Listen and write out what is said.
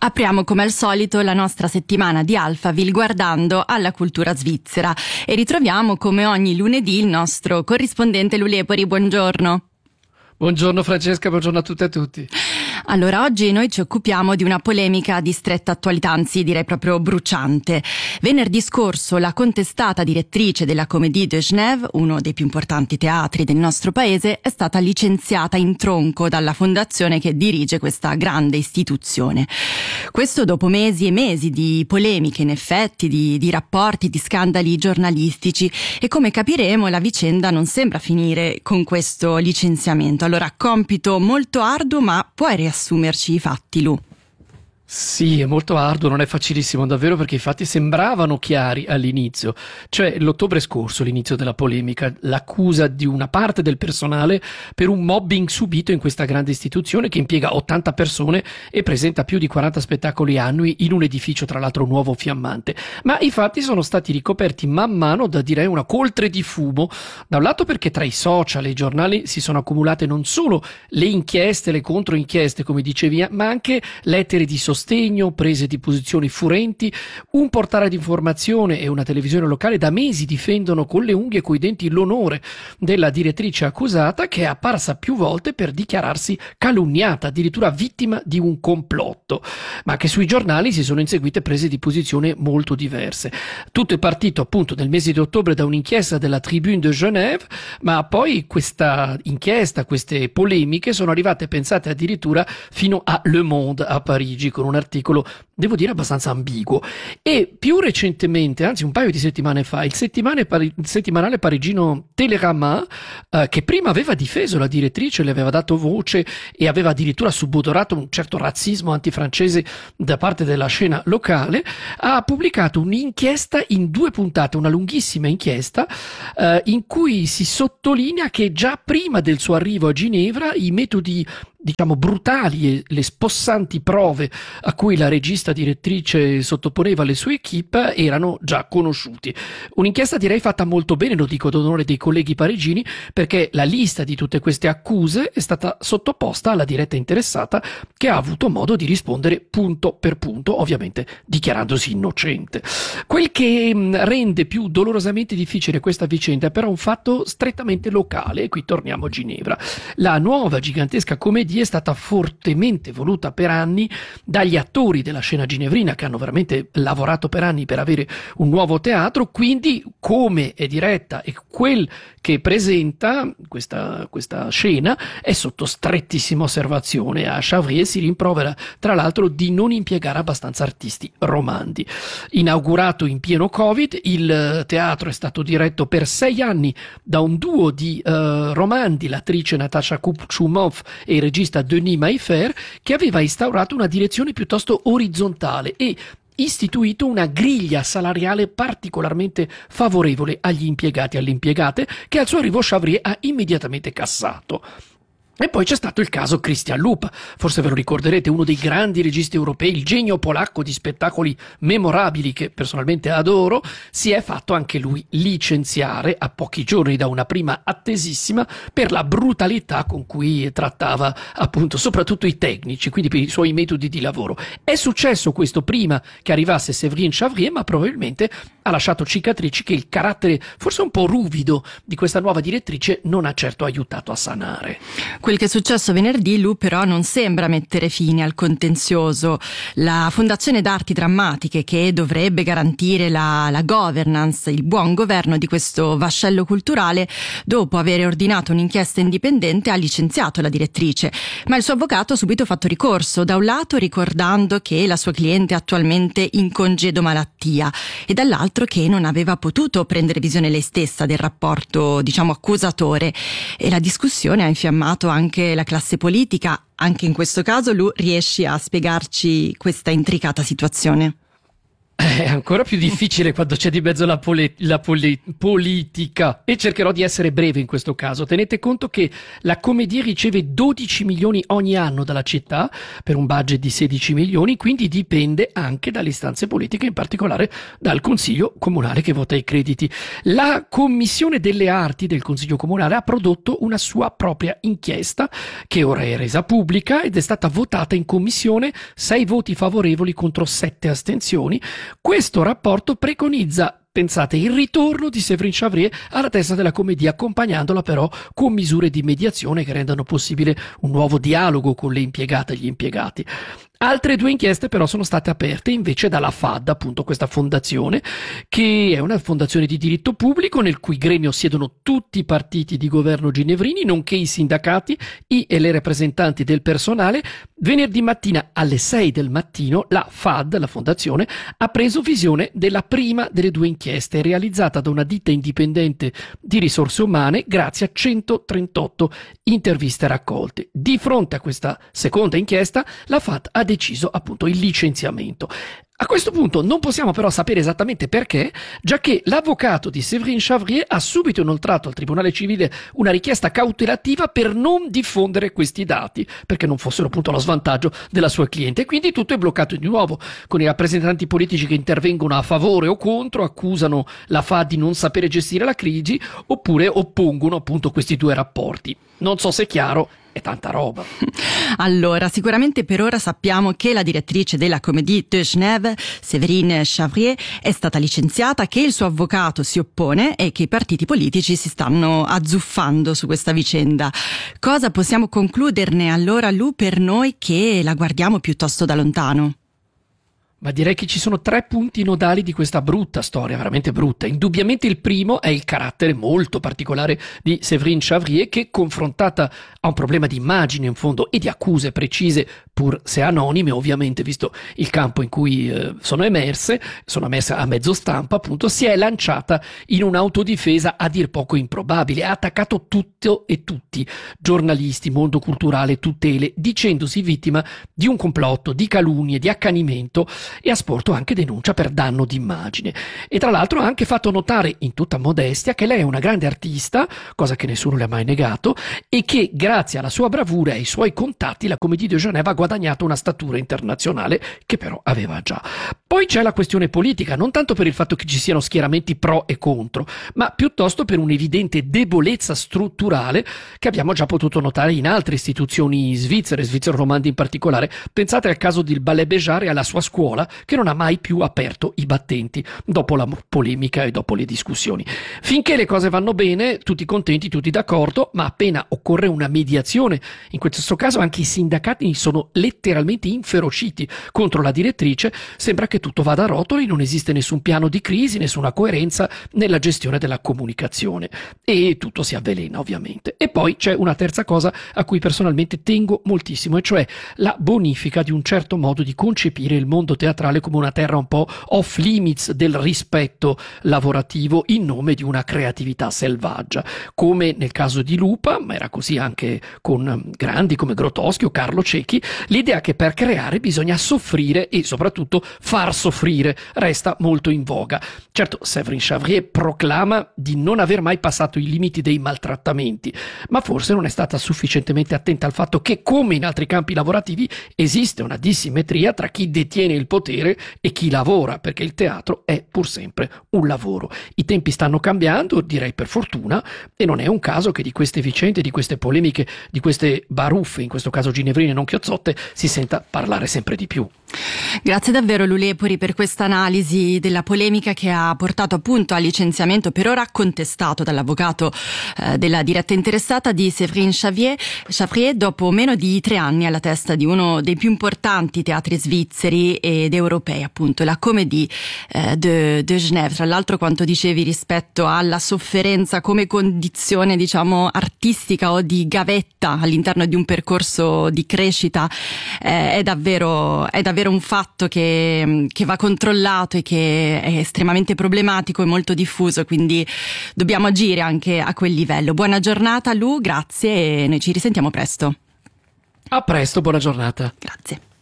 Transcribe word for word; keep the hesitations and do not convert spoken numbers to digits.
Apriamo come al solito la nostra settimana di Alphaville guardando alla cultura svizzera e ritroviamo come ogni lunedì il nostro corrispondente Lulepori. Buongiorno. Buongiorno Francesca, buongiorno a tutte e a tutti. Allora, oggi noi ci occupiamo di una polemica di stretta attualità, anzi direi proprio bruciante. Venerdì scorso la contestata direttrice della Comédie de Genève, uno dei più importanti teatri del nostro paese, è stata licenziata in tronco dalla fondazione che dirige questa grande istituzione. Questo dopo mesi e mesi di polemiche, in effetti, di, di rapporti, di scandali giornalistici, e come capiremo la vicenda non sembra finire con questo licenziamento. Allora, compito molto arduo, ma puoi riassumerci i fatti, Lu? Sì, è molto arduo, non è facilissimo davvero, perché i fatti sembravano chiari all'inizio. Cioè, l'ottobre scorso, l'inizio della polemica, l'accusa di una parte del personale per un mobbing subito in questa grande istituzione che impiega ottanta persone e presenta più di quaranta spettacoli annui in un edificio tra l'altro nuovo fiammante. Ma i fatti sono stati ricoperti man mano da, direi, una coltre di fumo, da un lato perché tra i social e i giornali si sono accumulate non solo le inchieste, le controinchieste, come dicevi, ma anche lettere di sostegno, prese di posizioni furenti. Un portale di informazione e una televisione locale da mesi difendono con le unghie e coi denti l'onore della direttrice accusata, che è apparsa più volte per dichiararsi calunniata, addirittura vittima di un complotto, ma che sui giornali si sono inseguite prese di posizione molto diverse. Tutto è partito appunto nel mese di ottobre da un'inchiesta della Tribune de Genève, ma poi questa inchiesta, queste polemiche sono arrivate, pensate, addirittura fino a Le Monde a Parigi, con un articolo, devo dire, abbastanza ambiguo. E più recentemente, anzi un paio di settimane fa, il, pari- il settimanale parigino Télérama, eh, che prima aveva difeso la direttrice, le aveva dato voce e aveva addirittura subodorato un certo razzismo antifrancese da parte della scena locale, ha pubblicato un'inchiesta in due puntate, una lunghissima inchiesta, eh, in cui si sottolinea che già prima del suo arrivo a Ginevra i metodi, diciamo, brutali e le spossanti prove a cui la regista direttrice sottoponeva le sue equipe erano già conosciuti. Un'inchiesta, direi, fatta molto bene, lo dico ad onore dei colleghi parigini, perché la lista di tutte queste accuse è stata sottoposta alla diretta interessata, che ha avuto modo di rispondere punto per punto, ovviamente dichiarandosi innocente. Quel che rende più dolorosamente difficile questa vicenda è però un fatto strettamente locale, e qui torniamo a Ginevra. La nuova gigantesca commedia è stata fortemente voluta per anni dagli attori della scena ginevrina, che hanno veramente lavorato per anni per avere un nuovo teatro. Quindi, come è diretta e quel che presenta questa, questa scena è sotto strettissima osservazione. A Chavrier si rimprovera tra l'altro di non impiegare abbastanza artisti romandi. Inaugurato in pieno Covid, il teatro è stato diretto per sei anni da un duo di uh, romandi, l'attrice Natasha Kupchumov e il regista Denis Mailfer, che aveva instaurato una direzione piuttosto orizzontale e istituito una griglia salariale particolarmente favorevole agli impiegati e alle impiegate, che al suo arrivo Chavrier ha immediatamente cassato. E poi c'è stato il caso Christian Lup, forse ve lo ricorderete, uno dei grandi registi europei, il genio polacco di spettacoli memorabili che personalmente adoro. Si è fatto anche lui licenziare a pochi giorni da una prima attesissima per la brutalità con cui trattava appunto soprattutto i tecnici, quindi per i suoi metodi di lavoro. È successo questo prima che arrivasse Séverine Chavrier, ma probabilmente ha lasciato cicatrici che il carattere forse un po' ruvido di questa nuova direttrice non ha certo aiutato a sanare. Quel che è successo venerdì, Lu, però non sembra mettere fine al contenzioso. La Fondazione d'Arti Drammatiche, che dovrebbe garantire la, la governance, il buon governo di questo vascello culturale, dopo aver ordinato un'inchiesta indipendente ha licenziato la direttrice, ma il suo avvocato ha subito fatto ricorso, da un lato ricordando che la sua cliente è attualmente in congedo malattia e dall'altro che non aveva potuto prendere visione lei stessa del rapporto, diciamo, accusatore, e la discussione ha infiammato anche la classe politica. Anche in questo caso, Lu, riesci a spiegarci questa intricata situazione? È ancora più difficile quando c'è di mezzo la, pole- la poli- politica, e cercherò di essere breve in questo caso. Tenete conto che la Comédie riceve dodici milioni ogni anno dalla città per un budget di sedici milioni, quindi dipende anche dalle istanze politiche, in particolare dal Consiglio Comunale che vota i crediti. La Commissione delle Arti del Consiglio Comunale ha prodotto una sua propria inchiesta che ora è resa pubblica ed è stata votata in commissione, sei voti favorevoli contro sette astensioni. Questo rapporto preconizza, pensate, il ritorno di Séverine Chavrier alla testa della Comédie, accompagnandola però con misure di mediazione che rendano possibile un nuovo dialogo con le impiegate e gli impiegati. Altre due inchieste però sono state aperte invece dalla F A D, appunto questa fondazione, che è una fondazione di diritto pubblico nel cui gremio siedono tutti i partiti di governo ginevrini, nonché i sindacati, i e le rappresentanti del personale. Venerdì mattina alle sei del mattino la F A D, la fondazione, ha preso visione della prima delle due inchieste realizzata da una ditta indipendente di risorse umane grazie a centotrentotto interviste raccolte. Di fronte a questa seconda inchiesta la F A D ha deciso appunto il licenziamento. A questo punto non possiamo però sapere esattamente perché, giacché l'avvocato di Séverine Chavrier ha subito inoltrato al Tribunale Civile una richiesta cautelativa per non diffondere questi dati, perché non fossero appunto allo svantaggio della sua cliente, e quindi tutto è bloccato di nuovo, con i rappresentanti politici che intervengono a favore o contro, accusano la F A D di non sapere gestire la crisi, oppure oppongono appunto questi due rapporti. Non so se è chiaro, è tanta roba. Allora, sicuramente per ora sappiamo che la direttrice della Comédie de Genève, Séverine Chavrier, è stata licenziata, che il suo avvocato si oppone e che i partiti politici si stanno azzuffando su questa vicenda. Cosa possiamo concluderne allora, Lu, per noi che la guardiamo piuttosto da lontano? Ma direi che ci sono tre punti nodali di questa brutta storia, veramente brutta. Indubbiamente il primo è il carattere molto particolare di Séverine Chavrier, che, confrontata a un problema di immagine in fondo e di accuse precise, pur se anonime ovviamente, visto il campo in cui eh, sono emerse, sono emerse a mezzo stampa appunto, si è lanciata in un'autodifesa a dir poco improbabile. Ha attaccato tutto e tutti, giornalisti, mondo culturale, tutele, dicendosi vittima di un complotto, di calunnie, di accanimento, e ha sporto anche denuncia per danno d'immagine. E tra l'altro ha anche fatto notare in tutta modestia che lei è una grande artista, cosa che nessuno le ha mai negato, e che grazie alla sua bravura e ai suoi contatti la Comédie de Genève ha guadagnato una statura internazionale che però aveva già. Poi c'è la questione politica, non tanto per il fatto che ci siano schieramenti pro e contro, ma piuttosto per un'evidente debolezza strutturale che abbiamo già potuto notare in altre istituzioni svizzere, svizzero-romande in particolare. Pensate al caso del Ballet Béjart e alla sua scuola, che non ha mai più aperto i battenti dopo la polemica e dopo le discussioni. Finché le cose vanno bene, tutti contenti, tutti d'accordo, ma appena occorre una mediazione, in questo caso anche i sindacati sono letteralmente inferociti contro la direttrice, sembra che tutto vada a rotoli, non esiste nessun piano di crisi, nessuna coerenza nella gestione della comunicazione e tutto si avvelena ovviamente. E poi c'è una terza cosa a cui personalmente tengo moltissimo, e cioè la bonifica di un certo modo di concepire il mondo teatrale come una terra un po' off limits del rispetto lavorativo in nome di una creatività selvaggia, come nel caso di Lupa, ma era così anche con grandi come Grotowski o Carlo Cecchi. L'idea che per creare bisogna soffrire e soprattutto far soffrire resta molto in voga. Certo, Séverine Chavrier proclama di non aver mai passato i limiti dei maltrattamenti, ma forse non è stata sufficientemente attenta al fatto che, come in altri campi lavorativi, esiste una dissimmetria tra chi detiene il potere e chi lavora, perché il teatro è pur sempre un lavoro. I tempi stanno cambiando, direi per fortuna, e non è un caso che di queste vicende, di queste polemiche, di queste baruffe, in questo caso ginevrine non chiozzotte, si senta parlare sempre di più. Grazie davvero Lu Lepori per questa analisi della polemica che ha portato appunto al licenziamento per ora contestato dall'avvocato eh, della diretta interessata di Séverine Chavrier, Chavrier dopo meno di tre anni alla testa di uno dei più importanti teatri svizzeri ed europei, appunto la Comédie eh, de, de Genève. Tra l'altro, quanto dicevi rispetto alla sofferenza come condizione diciamo artistica o di gavetta all'interno di un percorso di crescita eh, è davvero è davvero un fatto che, che va controllato e che è estremamente problematico e molto diffuso, quindi dobbiamo agire anche a quel livello. Buona giornata Lu, grazie e noi ci risentiamo presto. A presto, buona giornata. Grazie.